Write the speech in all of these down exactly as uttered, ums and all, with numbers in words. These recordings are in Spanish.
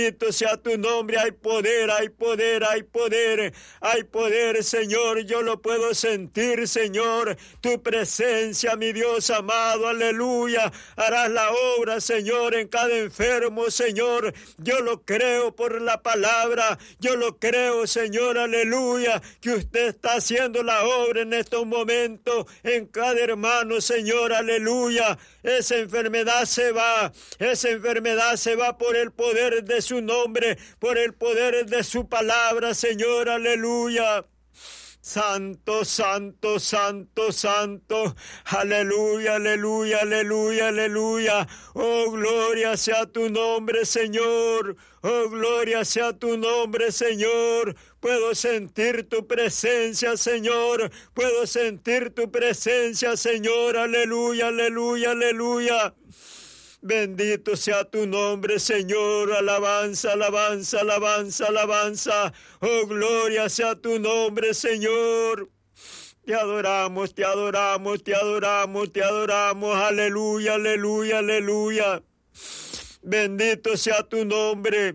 Bendito sea tu nombre, hay poder, hay poder, hay poder, hay poder, Señor, yo lo puedo sentir, Señor, tu presencia, mi Dios amado, aleluya, harás la obra, Señor, en cada enfermo, Señor, yo lo creo por la palabra, yo lo creo, Señor, aleluya, que usted está haciendo la obra en estos momentos, en cada hermano, Señor, aleluya, esa enfermedad se va, esa enfermedad se va por el poder de su nombre, por el poder de su palabra, Señor, aleluya. Santo, santo, santo, santo, aleluya, aleluya, aleluya, aleluya. Oh, gloria sea tu nombre, Señor. Oh, gloria sea tu nombre, Señor. Puedo sentir tu presencia, Señor. Puedo sentir tu presencia, Señor. Aleluya, aleluya, aleluya. Bendito sea tu nombre, Señor. Alabanza, alabanza, alabanza, alabanza. Oh, gloria sea tu nombre, Señor. Te adoramos, te adoramos, te adoramos, te adoramos. Aleluya, aleluya, aleluya. Bendito sea tu nombre,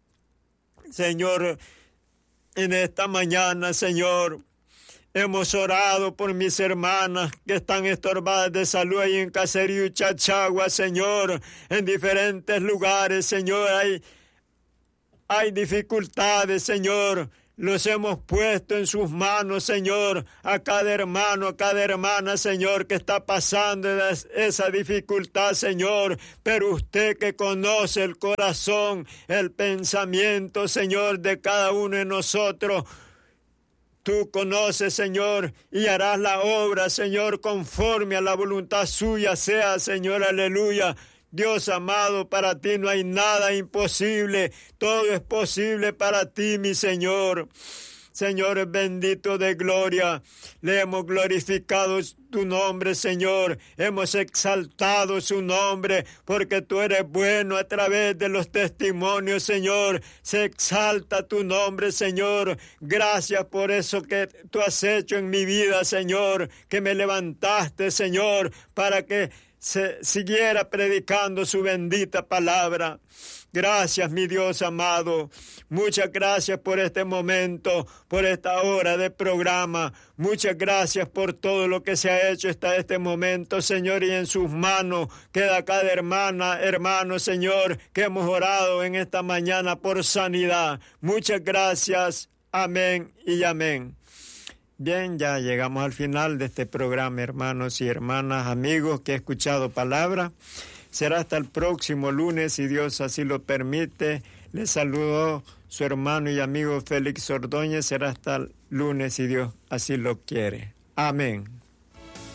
Señor. En esta mañana, Señor, hemos orado por mis hermanas que están estorbadas de salud ahí en Caserío y Chachagua, Señor, en diferentes lugares, Señor, hay, hay dificultades, Señor. Los hemos puesto en sus manos, Señor, a cada hermano, a cada hermana, Señor, que está pasando esa dificultad, Señor. Pero usted que conoce el corazón, el pensamiento, Señor, de cada uno de nosotros, tú conoces, Señor, y harás la obra, Señor, conforme a la voluntad suya sea, Señor, aleluya. Dios amado, para ti no hay nada imposible, todo es posible para ti, mi Señor. Señor bendito de gloria, le hemos glorificado tu nombre, Señor, hemos exaltado su nombre, porque tú eres bueno a través de los testimonios, Señor, se exalta tu nombre, Señor, gracias por eso que tú has hecho en mi vida, Señor, que me levantaste, Señor, para que se siguiera predicando su bendita palabra. Gracias, mi Dios amado. Muchas gracias por este momento, por esta hora de programa. Muchas gracias por todo lo que se ha hecho hasta este momento, Señor, y en sus manos queda cada hermana, hermano, Señor, que hemos orado en esta mañana por sanidad. Muchas gracias. Amén y amén. Bien, ya llegamos al final de este programa, hermanos y hermanas, amigos que he escuchado palabra. Será hasta el próximo lunes, si Dios así lo permite. Les saludó su hermano y amigo Félix Ordóñez. Será hasta el lunes, si Dios así lo quiere. Amén.